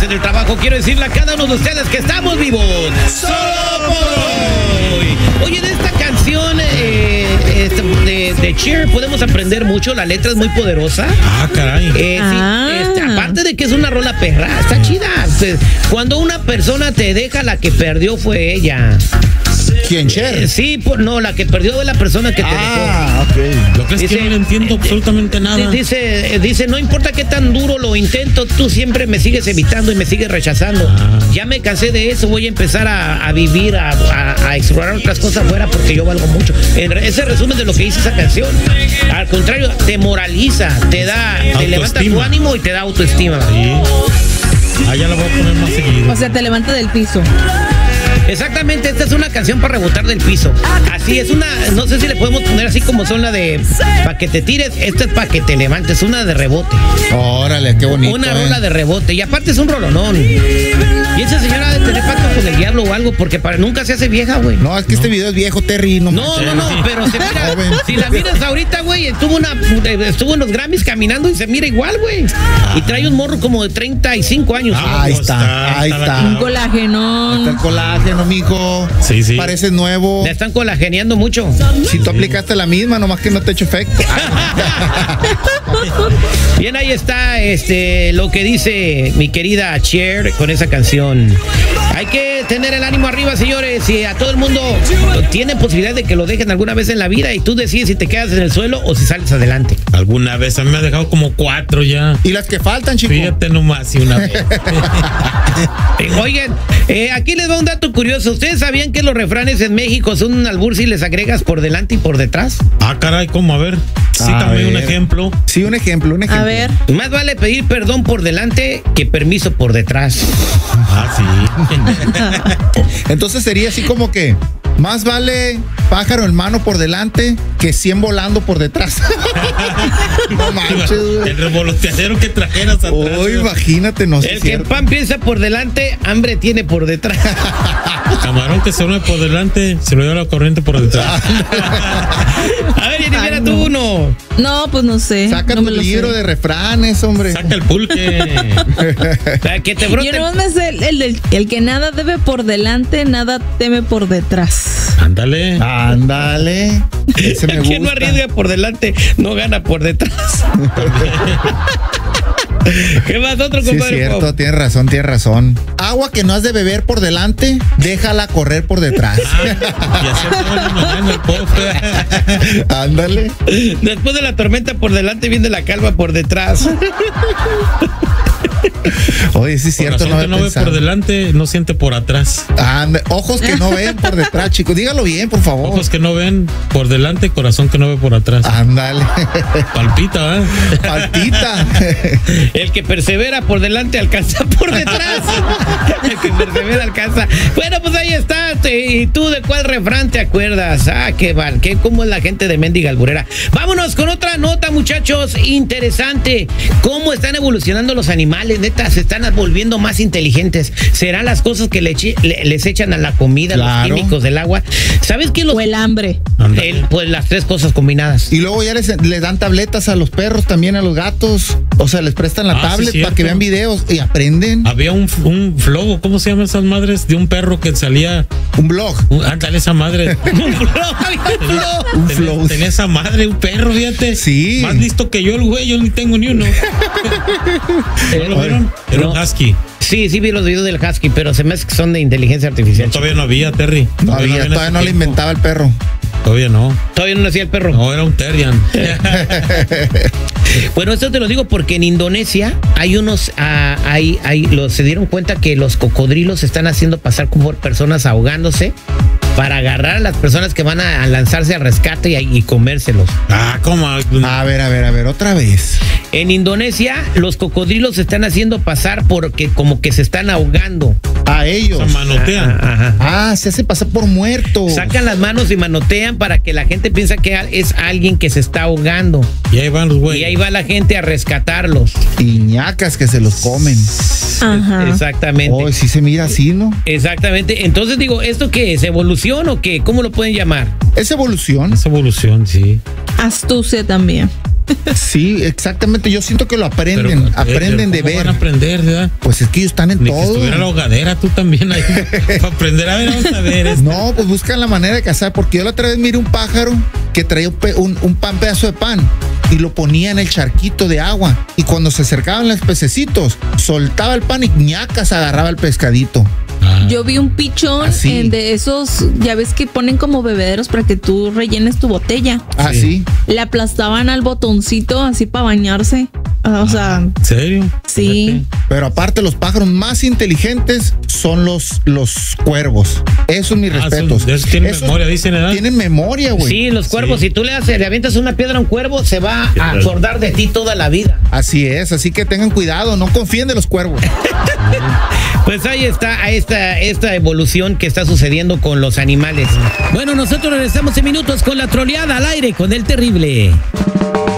en el trabajo, quiero decirle a cada uno de ustedes que estamos vivos. ¡Solo por hoy! Oye, de esta canción de Cher podemos aprender mucho. La letra es muy poderosa. Ah, caray. Sí, aparte de que es una rola perra, está chida. Cuando una persona te deja, la que perdió fue ella. ¿Quién, Cher? Sí, no, la que perdió fue la persona que te dejó. Ok. Lo que es que no le entiendo absolutamente nada. Dice, no importa qué tan duro lo intento, tú siempre me sigues evitando y me sigues rechazando. Ya me cansé de eso, voy a empezar a vivir, a explorar otras cosas afuera porque yo valgo mucho. Ese resumen de lo que dice esa canción. Al contrario, te moraliza, te levanta tu ánimo y te da autoestima. Sí. Ya la voy a poner más seguido. O sea, te levanta del piso. Exactamente, esta es una canción para rebotar del piso. Así es no sé si le podemos poner así como son la de para que te tires, esta es para que te levantes, una de rebote. Órale, qué bonito. Una rola de rebote, y aparte es un rolonón. Y esa señora ha de tener pacto con el diablo o algo, porque nunca se hace vieja, güey. No, es que este video es viejo, Terry. No, pero se mira, si la miras ahorita, güey, estuvo en los Grammys caminando y se mira igual, güey. Y trae un morro como de 35 años. Ahí está. Un colágeno. Está el colágeno, mijo. Sí. Parece nuevo. Le están colageneando mucho. Si tú aplicaste la misma, nomás que no te ha hecho efecto. Bien, ahí está lo que dice mi querida Cher con esa canción. Hay que tener el ánimo arriba, señores, y a todo el mundo tiene posibilidad de que lo dejen alguna vez en la vida y tú decides si te quedas en el suelo o si sales adelante. Alguna vez, a mí me ha dejado como 4 ya. Y las que faltan, chico. Fíjate nomás, si una vez. Oigan, aquí les va un dato curioso. ¿Ustedes sabían que los refranes en México son un albur si les agregas por delante y por detrás? Ah, caray, ¿cómo? A ver, cítame un ejemplo. Sí, un ejemplo. A ver. Más vale pedir perdón por delante que permiso por detrás. Sí. Entonces sería así como que más vale pájaro en mano por delante que 100 volando por detrás. No manches, güey. El revoloteadero que trajeras atrás. Imagínate, no sé. El que pan piensa por delante, hambre tiene por detrás. Camarón que se une por delante, se lo lleva la corriente por detrás. A ver, Jennifer, tú uno. No, pues no sé. Saca tu libro de refranes, hombre. Saca el pulque. Que te brote. Yo no me sé el que nada debe por delante, nada teme por detrás. Ándale. Ese me gusta. Quien no arriesga por delante, no gana por detrás. ¿Qué más, otro, compadre? Sí, es cierto, tienes razón. Agua que no has de beber por delante, déjala correr por detrás. Y así toda la mañana el pobre. Ándale. Después de la tormenta por delante viene la calma por detrás. Oye, sí es cierto, no ve por delante, no siente por atrás. Ojos que no ven por detrás, chicos. Dígalo bien, por favor. Ojos que no ven por delante, corazón que no ve por atrás. Ándale. Palpita, ¿eh? Palpita. El que persevera por delante alcanza por detrás. El que persevera alcanza. Bueno, pues ahí está. ¿Y tú de cuál refrán te acuerdas? ¿Cómo es la gente de mendiga alburera? Vámonos con otra nota, muchachos. Interesante. ¿Cómo están evolucionando los animales? Neta, se están volviendo más inteligentes. ¿Serán las cosas que les echan a la comida, los químicos del agua? ¿Sabes qué? O el hambre. Pues las tres cosas combinadas. Y luego ya les dan tabletas a los perros, también a los gatos. O sea, les prestan la tablet para que vean videos y aprenden. Había un vlog, ¿cómo se llaman esas madres? De un perro que salía. Un blog. Ándale, esa madre. Un flow. Tenía esa madre, un perro, fíjate. Sí. Más listo que yo, el güey, yo ni tengo ni uno. ¿No lo vieron? Era un husky. Sí, vi los videos del husky, pero se me hace que son de inteligencia artificial. Todavía no había, Terry. Todavía no le inventaba el perro. Todavía no. Todavía no nacía el perro. No, era un Terrian. Bueno, esto te lo digo porque en Indonesia hay unos, se dieron cuenta que los cocodrilos se están haciendo pasar como personas ahogándose para agarrar a las personas que van a lanzarse al rescate y comérselos. ¿Cómo? A ver, otra vez. En Indonesia, los cocodrilos se están haciendo pasar porque como que se están ahogando. A ellos. Se manotean. Ajá. Se hace pasar por muerto. Sacan las manos y manotean para que la gente piensa que es alguien que se está ahogando. Y ahí van los güeyes. Y ahí va la gente a rescatarlos. Piñacas que se los comen. Ajá. Exactamente. Sí se mira así, ¿no? Exactamente. Entonces digo, ¿esto qué es? ¿Evolución o qué? ¿Cómo lo pueden llamar? ¿Es evolución? Es evolución, sí. Astucia también. Sí, exactamente. Yo siento que lo aprenden, aprenden de ver. Van a aprender, ¿verdad? Pues es que ellos están en Ni todo. que estuviera la hogadera, tú también ahí. Para aprender, a ver, vamos a ver. No, pues buscan la manera de cazar, porque yo la otra vez miré un pájaro que traía un pedazo de pan y lo ponía en el charquito de agua. Y cuando se acercaban los pececitos, soltaba el pan y ñacas agarraba el pescadito. Yo vi un pichón de esos, ya ves que ponen como bebederos para que tú rellenes tu botella. Sí. Le aplastaban al botoncito así para bañarse. O sea. ¿En serio? Sí. Pero aparte, los pájaros más inteligentes son los cuervos. Eso es mi respeto. Tienen memoria, dicen, ¿verdad? Tienen memoria, güey. Sí, los cuervos, si tú le avientas una piedra a un cuervo, se va a acordar de ti toda la vida. Así es, así que tengan cuidado, no confíen de los cuervos. Pues ahí está esta evolución que está sucediendo con los animales. Bueno, nosotros regresamos en minutos con la troleada al aire con el terrible.